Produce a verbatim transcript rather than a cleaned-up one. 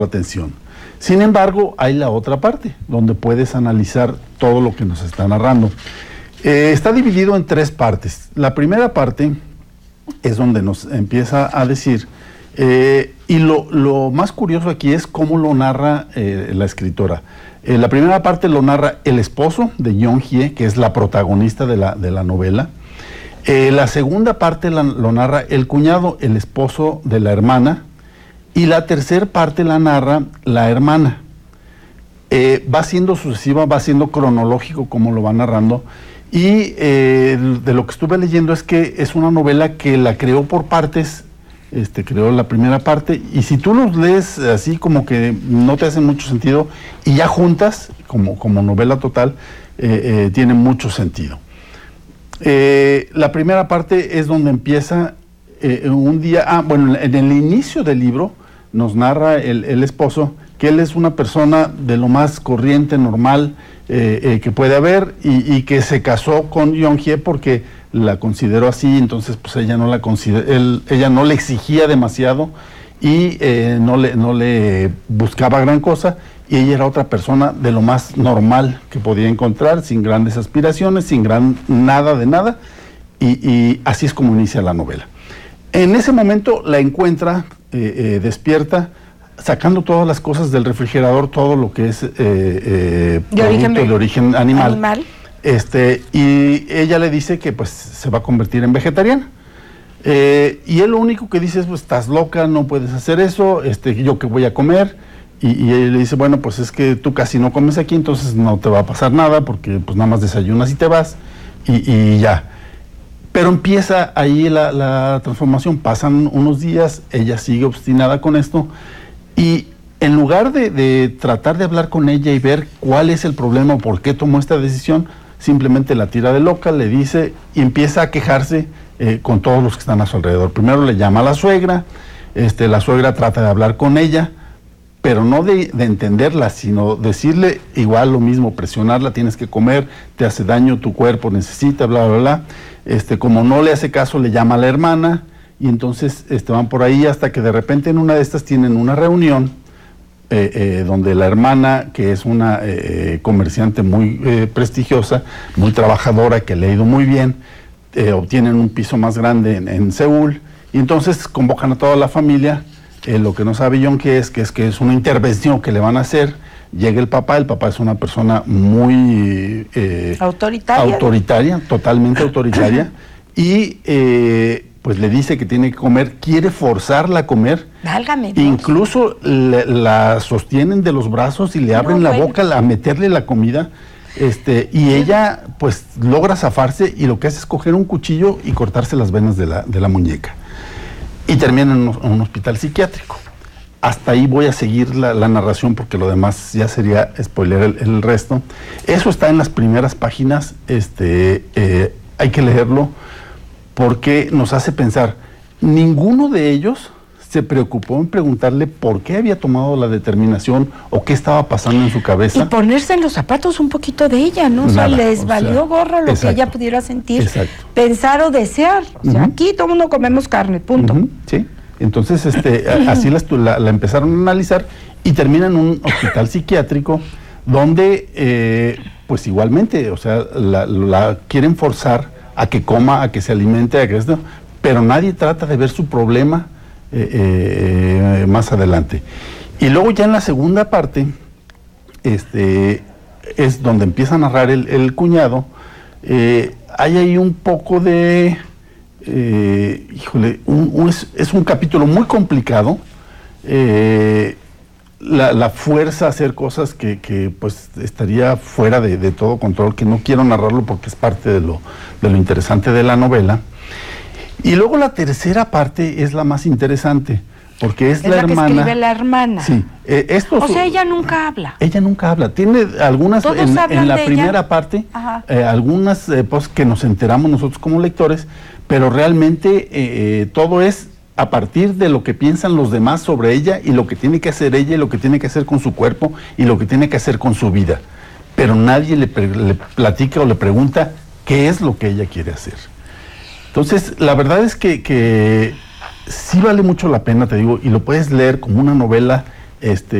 atención. Sin embargo, hay la otra parte, donde puedes analizar todo lo que nos está narrando. Eh, está dividido en tres partes. La primera parte es donde nos empieza a decir, eh, y lo, lo más curioso aquí es cómo lo narra eh, la escritora. Eh, la primera parte lo narra el esposo de Yeon-hye, que es la protagonista de la, de la novela. Eh, la segunda parte la, lo narra el cuñado, el esposo de la hermana. Y la tercera parte la narra la hermana. Eh, va siendo sucesiva, va siendo cronológico como lo va narrando. Y eh, de lo que estuve leyendo es que es una novela que la creó por partes, este, creó la primera parte, y si tú los lees así como que no te hace mucho sentido, y ya juntas, como, como novela total, eh, eh, tiene mucho sentido. Eh, la primera parte es donde empieza eh, un día, ah, bueno, en el inicio del libro, nos narra el, el esposo que él es una persona de lo más corriente, normal eh, eh, que puede haber, y, y que se casó con Yeon-hye porque la consideró así. Entonces pues ella no la consider, él, ella no le exigía demasiado y eh, no, le, no le buscaba gran cosa, y ella era otra persona de lo más normal que podía encontrar, sin grandes aspiraciones, sin gran nada de nada, y, y así es como inicia la novela. En ese momento la encuentra Eh, eh, despierta, sacando todas las cosas del refrigerador, todo lo que es eh, eh, de, origen, de origen animal, animal. Este, y ella le dice que pues se va a convertir en vegetariana. Eh, y él lo único que dice es, pues estás loca, no puedes hacer eso, este, yo qué voy a comer. Y, y ella le dice, bueno, pues es que tú casi no comes aquí, entonces no te va a pasar nada, porque pues nada más desayunas y te vas, y, y ya. Pero empieza ahí la, la transformación, pasan unos días, ella sigue obstinada con esto, y en lugar de, de tratar de hablar con ella y ver cuál es el problema o por qué tomó esta decisión, simplemente la tira de loca, le dice, y empieza a quejarse eh, con todos los que están a su alrededor. Primero le llama a la suegra, este, la suegra trata de hablar con ella, pero no de, de entenderla, sino decirle igual lo mismo, presionarla, tienes que comer, te hace daño, tu cuerpo necesita, bla, bla, bla. Este, como no le hace caso, le llama a la hermana, y entonces este, van por ahí hasta que de repente en una de estas tienen una reunión eh, eh, donde la hermana, que es una eh, comerciante muy eh, prestigiosa, muy trabajadora, que le ha ido muy bien, eh, obtienen un piso más grande en, en Seúl, y entonces convocan a toda la familia. Eh, lo que no sabe Yeon-hye es que es que es una intervención que le van a hacer. Llega el papá, el papá es una persona muy eh, autoritaria, autoritaria, totalmente autoritaria, y eh, pues le dice que tiene que comer, quiere forzarla a comer. Válgame Dios. Incluso le, la sostienen de los brazos y le abren no, la bueno. boca a meterle la comida, este, y sí. ella pues logra zafarse, y lo que hace es coger un cuchillo y cortarse las venas de la, de la muñeca. Y termina en un, en un hospital psiquiátrico. Hasta ahí voy a seguir la, la narración, porque lo demás ya sería spoiler el, el resto. Eso está en las primeras páginas, este, eh, hay que leerlo, porque nos hace pensar. Ninguno de ellos se preocupó en preguntarle por qué había tomado la determinación o qué estaba pasando en su cabeza. Y ponerse en los zapatos un poquito de ella, ¿no? O sea, Nada, les valió o sea, gorro lo exacto, que ella pudiera sentir, exacto. pensar o desear. O sea, uh-huh. aquí todo el mundo comemos carne, punto. Uh-huh, sí, entonces este, así la, la, la empezaron a analizar, y termina en un hospital psiquiátrico donde, eh, pues igualmente, o sea, la, la quieren forzar a que coma, a que se alimente, a que esto, pero nadie trata de ver su problema Eh, eh, más adelante. Y luego ya en la segunda parte este, es donde empieza a narrar el, el cuñado. Eh, hay ahí un poco de eh, híjole, un, un, es, es un capítulo muy complicado. eh, la, la fuerza a hacer cosas que, que pues estaría fuera de, de todo control, que no quiero narrarlo porque es parte de lo, de lo interesante de la novela. Y luego la tercera parte es la más interesante, porque es, es la, la hermana. que escribe la hermana. Sí. Eh, esto o sea, ella nunca habla. Ella nunca habla. Tiene algunas, en, en la primera ella? parte, eh, algunas eh, pues, que nos enteramos nosotros como lectores, pero realmente eh, todo es a partir de lo que piensan los demás sobre ella, y lo que tiene que hacer ella, y lo que tiene que hacer con su cuerpo, y lo que tiene que hacer con su vida. Pero nadie le, le platica o le pregunta qué es lo que ella quiere hacer. Entonces, la verdad es que, que sí vale mucho la pena, te digo, y lo puedes leer como una novela este,